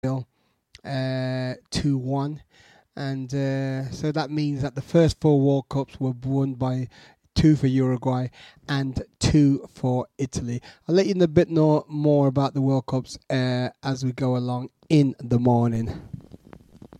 2-1. And so that means that the first four World Cups were won by two for Uruguay and two for Italy. I'll let you know a bit more about the World Cups as we go along in the morning.